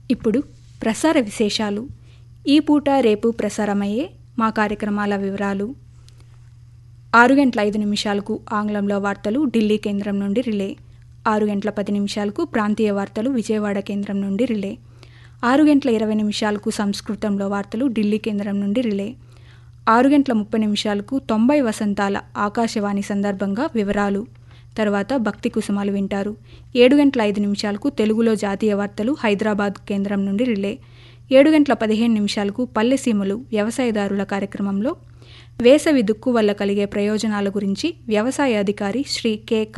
ఇప్పుడు ప్రసార విశేషాలు. ఈ పూట రేపు ప్రసారమయ్యే మా కార్యక్రమాల వివరాలు. 6:05 ఆంగ్లంలో వార్తలు ఢిల్లీ కేంద్రం నుండి రిలే. 6:10 ప్రాంతీయ వార్తలు విజయవాడ కేంద్రం నుండి రిలే. 6:20 సంస్కృతంలో వార్తలు ఢిల్లీ కేంద్రం నుండి రిలే. 6:30 90 వసంతాల ఆకాశవాణి సందర్భంగా వివరాలు. తర్వాత భక్తి కుసుమాలు వింటారు. 7:05 తెలుగులో జాతీయ వార్తలు హైదరాబాద్ కేంద్రం నుండి రిలే. 7:15 పల్లెసీమలు వ్యవసాయదారుల కార్యక్రమంలో వేసవి దుక్కు వల్ల కలిగే ప్రయోజనాల గురించి వ్యవసాయ అధికారి శ్రీ కె